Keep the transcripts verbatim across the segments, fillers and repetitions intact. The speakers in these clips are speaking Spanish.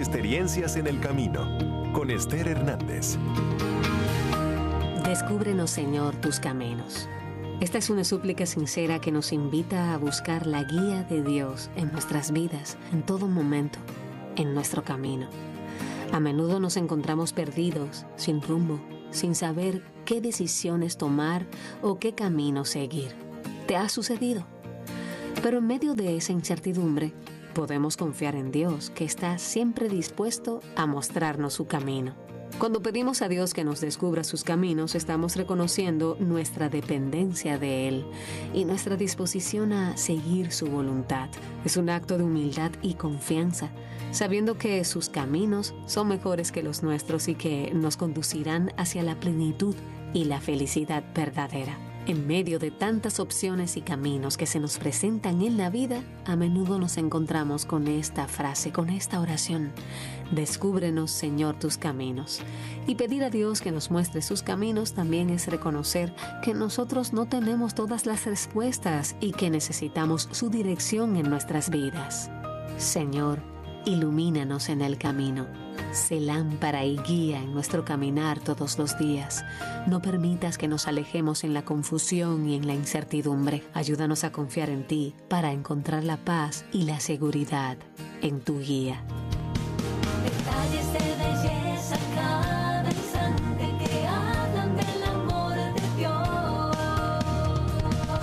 Experiencias en el Camino, con Esther Hernández. Descúbrenos, Señor, tus caminos. Esta es una súplica sincera que nos invita a buscar la guía de Dios en nuestras vidas, en todo momento, en nuestro camino. A menudo nos encontramos perdidos, sin rumbo, sin saber qué decisiones tomar o qué camino seguir. ¿Te ha sucedido? Pero en medio de esa incertidumbre, podemos confiar en Dios, que está siempre dispuesto a mostrarnos su camino. Cuando pedimos a Dios que nos descubra sus caminos, estamos reconociendo nuestra dependencia de Él y nuestra disposición a seguir su voluntad. Es un acto de humildad y confianza, sabiendo que sus caminos son mejores que los nuestros y que nos conducirán hacia la plenitud y la felicidad verdadera. En medio de tantas opciones y caminos que se nos presentan en la vida, a menudo nos encontramos con esta frase, con esta oración: descúbrenos, Señor, tus caminos. Y pedir a Dios que nos muestre sus caminos también es reconocer que nosotros no tenemos todas las respuestas y que necesitamos su dirección en nuestras vidas. Señor, ilumínanos en el camino. Sé lámpara y guía en nuestro caminar todos los días. No permitas que nos alejemos en la confusión y en la incertidumbre. Ayúdanos a confiar en ti para encontrar la paz y la seguridad en tu guía. Detalles de belleza cada instante que hablan del amor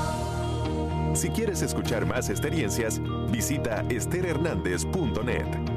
de Dios. Si quieres escuchar más experiencias, visita ester hernández punto net.